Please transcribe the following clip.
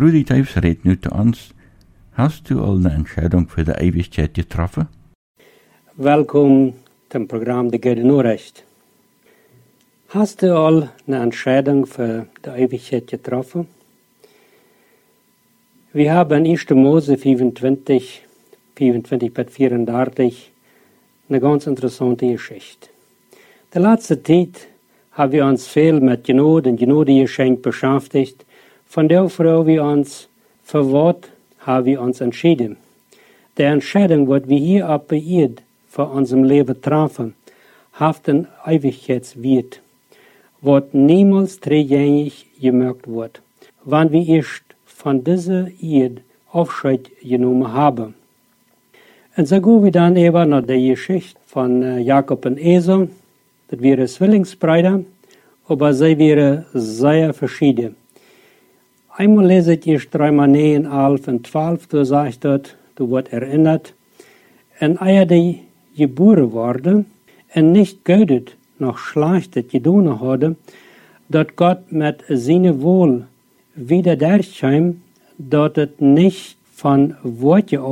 Brudi Teufs redt nu zu uns. Hast du al eine Entscheidung für die Ewigkeit getroffen? Welkom zum Programm De Goede Nachricht. Hast du al eine Entscheidung für die Ewigkeit getroffen? Wir haben in 1. Mose 25 bis 34 eine ganz interessante Geschichte. De laatste tijd haben wir uns viel mit Genade und Genadegeschenk beschäftigt. Von der Frau wir uns für was haben wir uns entschieden. Die Entscheidung, was wir hier auf der Erde für unserem Leben treffen, hat einen Ewigkeitswert, was niemals rückgängig gemacht wird, wenn wir erst von dieser Erde Abschied genommen haben. Und so gehen wir dann eben nach der Geschichte von Jakob und Esau. Das wären Zwillingsbrüder, aber sie wären sehr verschieden. Einmal lese ich erst 3 9, 11 und 12, da sagt dort, du wird erinnert, und ehe die geboren worden und nicht gödet noch Schlechtes getan hatte, dort Gott mit seinem Wohl wieder durchkam, dort es nicht von Worte